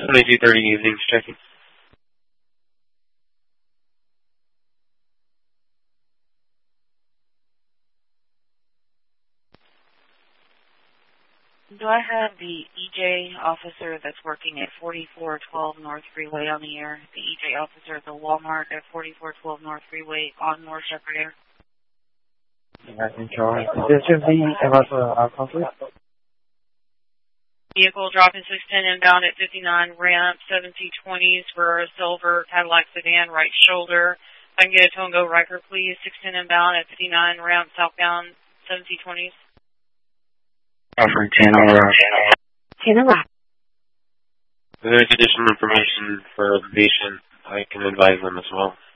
2230 evenings checking. Do I have the EJ officer that's working at 4412 North Freeway on the air? The EJ officer at the Walmart at 4412 North Freeway on North Shepherd Air? I can try. This should be about our conflict. Vehicle dropping 610 inbound at 59 ramp, 1720s for a silver Cadillac sedan, right shoulder. If I can get a tow and go Riker, please. 610 inbound at 59 ramp, southbound, 1720s. Offering 10 on the right. 10 on the right. If there's additional information for the patient, I can advise them as well.